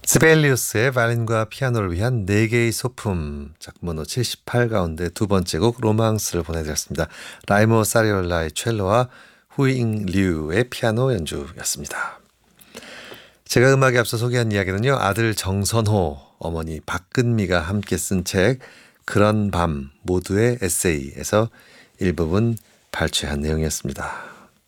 스벨리우스의 바이올린과 피아노를 위한 4개의 소품 작품번호 78 가운데 두 번째 곡 로망스를 보내드렸습니다. 라이모 사리올라의 첼로와 후잉 류의 피아노 연주였습니다. 제가 음악에 앞서 소개한 이야기는요. 아들 정선호, 어머니 박근미가 함께 쓴 책 그런 밤 모두의 에세이에서 일부분 발췌한 내용이었습니다.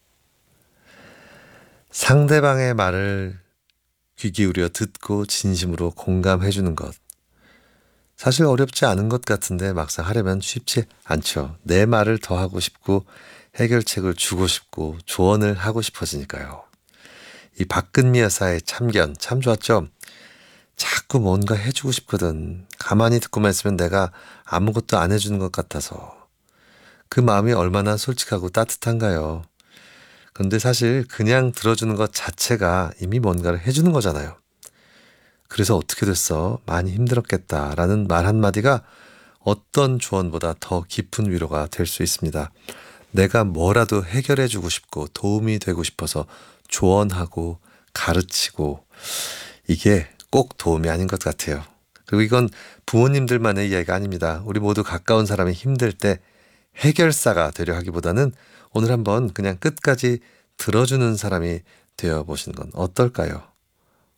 상대방의 말을 귀 기울여 듣고 진심으로 공감해 주는 것. 사실 어렵지 않은 것 같은데 막상 하려면 쉽지 않죠. 내 말을 더 하고 싶고 해결책을 주고 싶고 조언을 하고 싶어지니까요. 이 박근미 여사의 참견 참 좋았죠. 자꾸 뭔가 해주고 싶거든. 가만히 듣고만 있으면 내가 아무것도 안 해주는 것 같아서. 그 마음이 얼마나 솔직하고 따뜻한가요. 그런데 사실 그냥 들어주는 것 자체가 이미 뭔가를 해주는 거잖아요. 그래서 어떻게 됐어? 많이 힘들었겠다라는 말 한마디가 어떤 조언보다 더 깊은 위로가 될 수 있습니다. 내가 뭐라도 해결해주고 싶고 도움이 되고 싶어서 조언하고 가르치고 이게 꼭 도움이 아닌 것 같아요. 그리고 이건 부모님들만의 이야기가 아닙니다. 우리 모두 가까운 사람이 힘들 때 해결사가 되려 하기보다는 오늘 한번 그냥 끝까지 들어주는 사람이 되어보시는 건 어떨까요?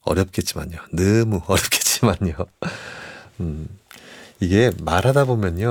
어렵겠지만요. 너무 어렵겠지만요. 이게 말하다 보면요.